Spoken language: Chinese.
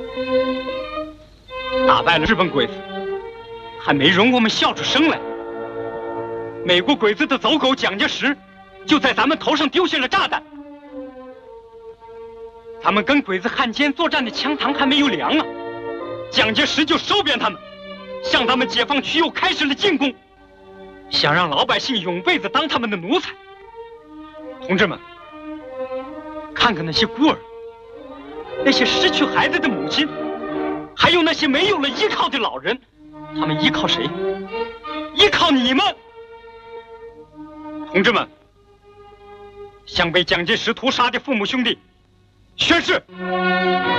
打败了日本鬼子，还没容我们笑出声来，美国鬼子的走狗蒋介石就在咱们头上丢下了炸弹。咱们跟鬼子汉奸作战的枪膛还没有凉啊，蒋介石就收编他们，向咱们解放区又开始了进攻，想让老百姓永辈子当他们的奴才。同志们，看看那些孤儿，那些失去孩子的母亲，还有那些没有了依靠的老人，他们依靠谁？依靠你们！同志们，向被蒋介石屠杀的父母兄弟宣誓，